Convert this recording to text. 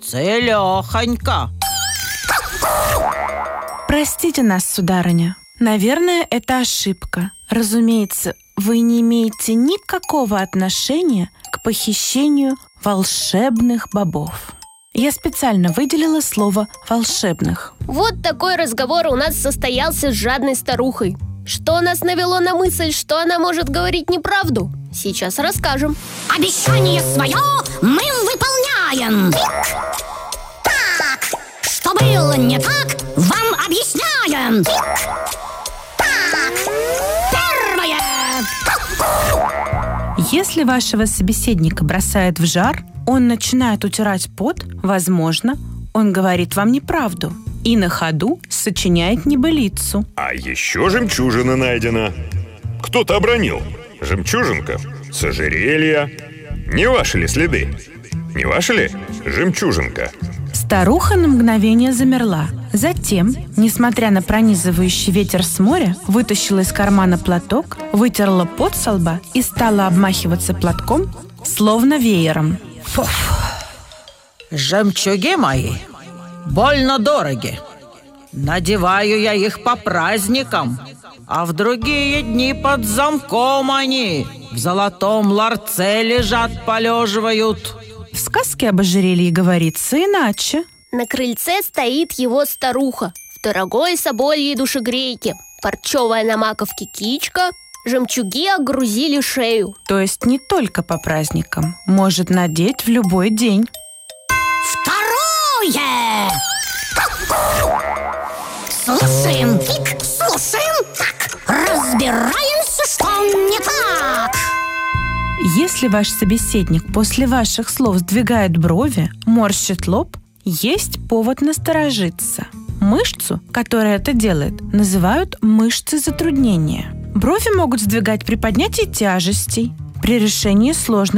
целехонько. Простите нас, сударыня. Наверное, это ошибка. Разумеется, вы не имеете никакого отношения к похищению волшебных бобов. Я специально выделила слово «волшебных». Вот такой разговор у нас состоялся с жадной старухой. Что нас навело на мысль, что она может говорить неправду? Сейчас расскажем. Обещание свое мы выполняем. Так, что было не так, вам объясняем. Так, первое. Если вашего собеседника бросает в жар, он начинает утирать пот, возможно, он говорит вам неправду и на ходу сочиняет небылицу. А еще жемчужина найдена. Кто-то обронил. Жемчужинка с ожерелья. Не ваши ли следы? Не ваши ли жемчужинка? Старуха на мгновение замерла. Затем, несмотря на пронизывающий ветер с моря, вытащила из кармана платок, вытерла пот со лба и стала обмахиваться платком, словно веером. Фуф. Жемчуги мои больно дороги. Надеваю я их по праздникам, а в другие дни под замком они в золотом ларце лежат, полеживают. В сказке об ожерелье говорится иначе. На крыльце стоит его старуха в дорогой собольей душегрейке. Парчевая на маковке кичка, жемчуги огрузили шею. То есть не только по праздникам, может надеть в любой день. Второе. Слушаем, Вик, слушаем. Так, разбираемся, что не так. Если ваш собеседник после ваших слов сдвигает брови, морщит лоб, есть повод насторожиться. Мышцу, которая это делает, называют мышцы затруднения. Брови могут сдвигать при поднятии тяжестей, при решении сложных